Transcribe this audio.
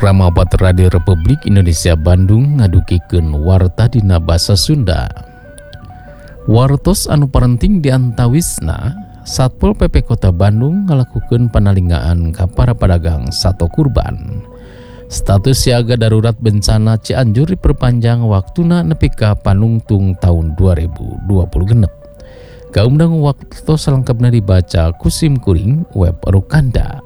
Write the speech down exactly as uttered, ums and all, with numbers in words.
Pramabat Radio Republik Indonesia Bandung ngadukikeun warta dina basa Sunda. Wartos anu parenting diantawisna, Satpol P P Kota Bandung ngalakukeun panalingaan ka para pedagang sato kurban. Status siaga darurat bencana Cianjur diperpanjang waktuna nepi ka panungtung tahun dua ribu dua puluh genep. Kaumdang waktu selengkapnya dibaca Kusim Kuring web Rukanda.